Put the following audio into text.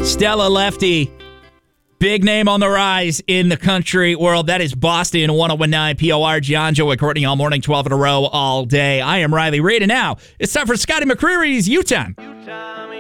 Stella Lefty, big name on the rise in the country world. That is Boston 1019 POR. John, Joe, and Courtney all morning, 12 in a row, all day. I am Riley Reid, and now it's time for Scotty McCreery's U-Time.